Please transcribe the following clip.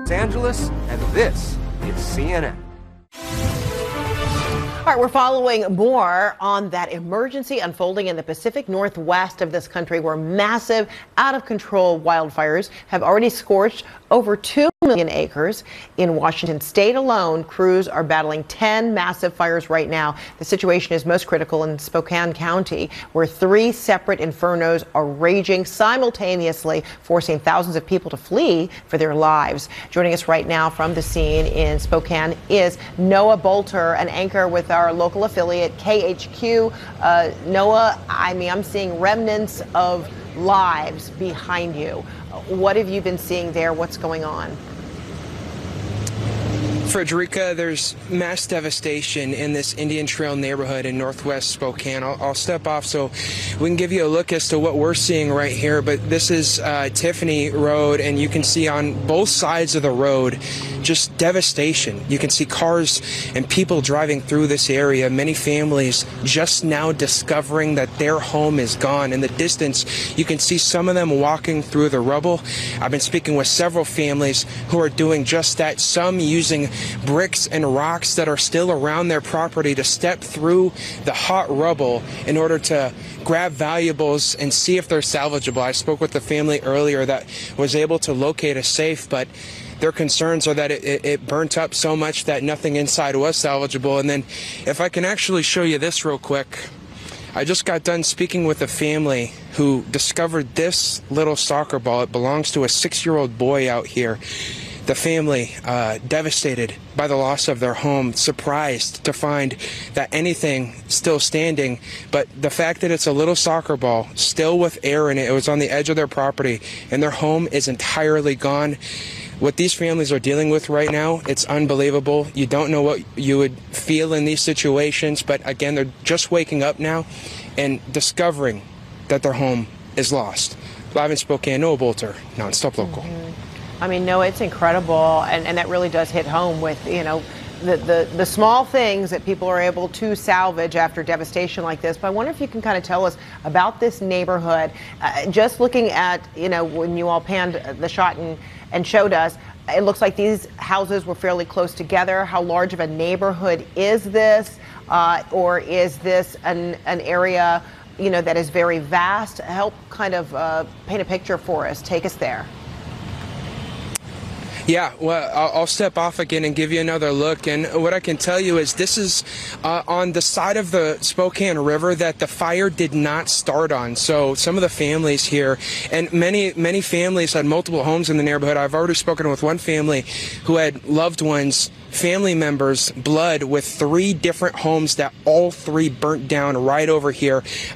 Los Angeles, and this is CNN. All right, we're following more on that emergency unfolding in the Pacific Northwest of this country, where massive, out-of-control wildfires have already scorched over 2 million acres. In Washington state alone, crews are battling 10 massive fires right now. The situation is most critical in Spokane County, where 3 separate infernos are raging simultaneously, forcing thousands of people to flee for their lives. Joining us right now from the scene in Spokane is Noah Bolter, an anchor with our local affiliate KHQ. Noah, I'm seeing remnants of lives behind you. What have you been seeing there? What's going on? Frederica, there's mass devastation in this Indian Trail neighborhood in northwest Spokane. I'll step off so we can give you a look as to what we're seeing right here. But this is Tiffany Road, and you can see on both sides of the road just devastation. You can see cars and people driving through this area. Many families just now discovering that their home is gone. In the distance, you can see some of them walking through the rubble. I've been speaking with several families who are doing just that, some using bricks and rocks that are still around their property to step through the hot rubble in order to grab valuables and see if they're salvageable. I spoke with the family earlier that was able to locate a safe, but their concerns are that it burnt up so much that nothing inside was salvageable. And then if I can actually show you this real quick, I just got done speaking with a family who discovered this little soccer ball. It belongs to a 6-year-old boy out here. The family devastated by the loss of their home, surprised to find that anything still standing, but the fact that it's a little soccer ball still with air in it, it was on the edge of their property, and their home is entirely gone. What these families are dealing with right now, it's unbelievable. You don't know what you would feel in these situations, but again, they're just waking up now and discovering that their home is lost. Live in Spokane, Noah Bolter, Nonstop Local. Noah, it's incredible, and that really does hit home with, the small things that people are able to salvage after devastation like this. But I wonder if you can kind of tell us about this neighborhood. Just looking at, when you all panned the shot and showed us, it looks like these houses were fairly close together. How large of a neighborhood is this? Or is this an area, that is very vast? Help kind of paint a picture for us. Take us there. Yeah, well, I'll step off again and give you another look. And what I can tell you is this is on the side of the Spokane River that the fire did not start on. So some of the families here, and many families had multiple homes in the neighborhood. I've already spoken with one family who had loved ones, family members, blood with 3 different homes that all 3 burnt down right over here.